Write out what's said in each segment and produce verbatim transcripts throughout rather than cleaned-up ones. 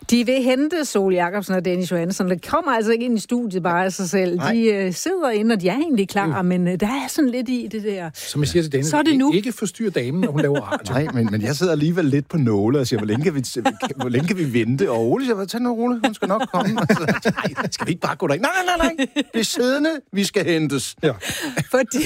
De vil hente Sol Jacobsen og Dennis Johansson. Det kommer altså ikke ind i studiet bare af sig selv. Nej. De uh, sidder inde, og de er egentlig klar, mm. men uh, der er sådan lidt i det der. Som jeg siger til Dennis, så er det nu. Ikke forstyrre damen, når hun laver radio. Nej, men, men jeg sidder alligevel lidt på nåle og siger, hvor længe kan vi, hvor længe kan vi vente? Og Ole siger, tag nu, Ole, hun skal nok komme. Altså, nej, skal vi ikke bare gå derind? Nej, nej, nej, det er siddende, vi skal hentes. Ja. Fordi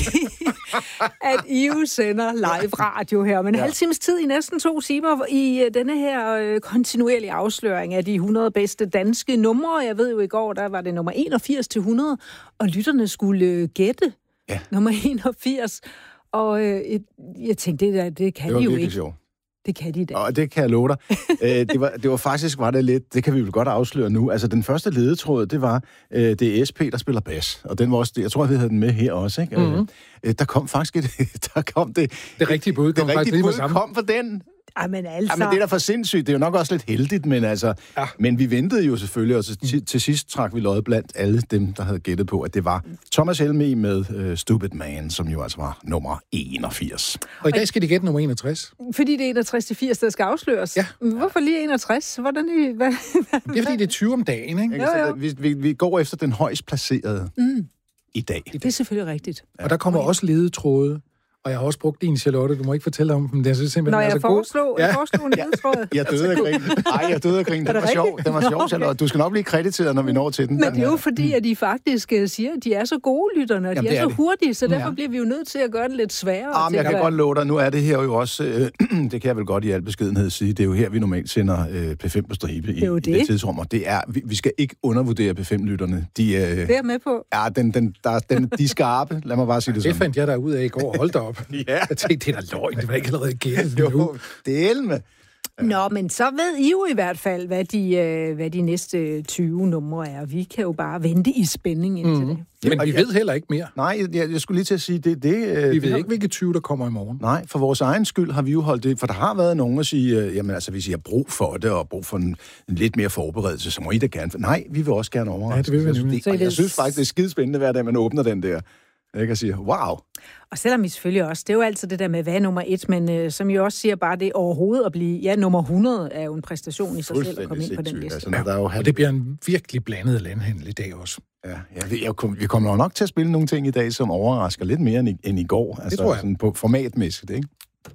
at I jo sender live radio her, men en ja. halv times tid i næsten to timer i uh, denne her øh, kontinuerlige afsløring af de hundrede bedste danske numre. Jeg ved jo, i går, der var det nummer enogfirs til hundrede, og lytterne skulle øh, gætte ja. nummer enogfirs. Og øh, jeg tænkte, det, der, det kan det de jo ikke. Sjov. Det kan de i dag. Og det kan jeg love dig. Æ, det, var, det var faktisk, var det lidt, det kan vi vel godt afsløre nu. Altså, den første ledetråd, det var, øh, det er S P, der spiller bas. Og den var også, jeg tror, vi havde den med her også, ikke? Mm-hmm. Æ, der kom faktisk et, der kom det... Det rigtige bud kom det rigtige bud kom for den. Jamen altså... Jamen, det er da for sindssygt. Det er jo nok også lidt heldigt, men altså... Ja. Men vi ventede jo selvfølgelig, og til, til sidst trak vi lod blandt alle dem, der havde gættet på, at det var Thomas Helmig med uh, Stupid Man, som jo altså var nummer enogfirs. Og i dag skal de gætte nummer enogtres. Fordi det er enogtres til firs, der skal afsløres. Ja. Hvorfor lige enogtres? Hvordan I, hvad, det er fordi, det er tyve om dagen, ikke? ikke? Jo, jo. Vi, vi, vi går efter den højst placerede mm. i dag. Det er selvfølgelig rigtigt. Og der kommer også ledetråde. Og jeg har også brugt din, Charlotte. Du må ikke fortælle om dem. Det er simpelthen Når jeg altså foreslog, ja. jeg foreslog en ledetråd. Jeg døde af grin. Nej, jeg døde af grin. Den var sjov. Den var sjov, Charlotte. Du skal nok blive krediteret, når vi når til den. Men det er jo fordi, at de faktisk siger, at de er så gode, lytterne, og de Jamen, er så det. hurtige, så derfor ja. bliver vi jo nødt til at gøre det lidt sværere. Jamen, jeg kan godt love dig, nu er det her jo også, øh, det kan jeg vel godt i al beskedenhed sige, det er jo her, vi normalt sender øh, P fem på stribe i det, i det tidsrum, og det er, vi, vi skal ikke undervurdere P fem-lytterne. De, øh, det er med på. Ja, den, den, der, den, de er skarpe, lad mig bare sige det sådan. Det fandt jeg der ud af i går, hold da op. Ja. Det er da løgn, det var ikke allerede gæret nu. Det er elme. Ja. Nå, men så ved I jo i hvert fald, hvad de, øh, hvad de næste tyve numre er. Vi kan jo bare vente i spænding indtil mm. det. Men vi ved heller ikke mere. Nej, jeg, jeg skulle lige til at sige, det... det øh, vi ved har... ikke, hvilke tyve, der kommer i morgen. Nej, for vores egen skyld har vi jo holdt det, for der har været nogen at sige, øh, jamen altså, hvis I har brug for det, og brug for en, en lidt mere forberedelse, så må I da gerne... Nej, vi vil også gerne overraske. Ja, det vil vi nemlig. Jeg, jeg synes faktisk, det er skidespændende hver dag, man åbner den der. Jeg kan sige, wow. Og selvom I selvfølgelig også, det er jo altid det der med, hvad er nummer et, men øh, som I også siger, bare det overhovedet at blive, ja, nummer hundrede er jo en præstation i sig selv at komme ind på den liste. Altså, der er jo og det bliver en virkelig blandet landhandel i dag også. Ja, ja vi, jeg, vi kommer jo nok til at spille nogle ting i dag, som overrasker lidt mere end i, end i går. Altså, det tror jeg. Sådan på formatmæssigt, ikke?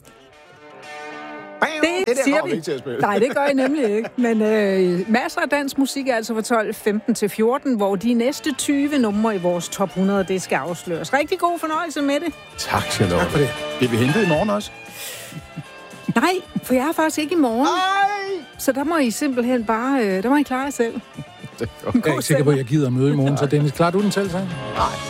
Det, det siger vi. Nej, det gør I nemlig ikke. Men øh, masser af dansk musik er altså fra tolv femten til fjorten, hvor de næste tyve numre i vores top hundrede, det skal afsløres. Rigtig god fornøjelse med det. Tak skal du have. Tak for det. Bliver vi hentet i morgen også? Nej, for jeg er faktisk ikke i morgen. Nej! Så der må I simpelthen bare, øh, der må I klare jer selv. Jeg er ikke sikker på, at jeg gider møde i morgen, så Dennis, klarer du den selv, så? Nej.